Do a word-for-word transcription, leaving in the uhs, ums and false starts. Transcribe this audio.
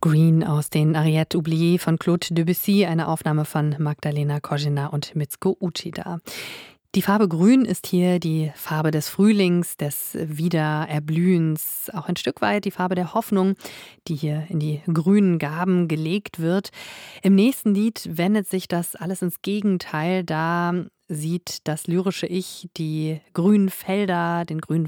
Green aus den Ariette oubliées von Claude Debussy, eine Aufnahme von Magdalena Kožina und Mitsuko Uchida. Die Farbe Grün ist hier die Farbe des Frühlings, des Wiedererblühens, auch ein Stück weit die Farbe der Hoffnung, die hier in die grünen Garben gelegt wird. Im nächsten Lied wendet sich das alles ins Gegenteil. Da sieht das lyrische Ich die grünen Felder, den grünen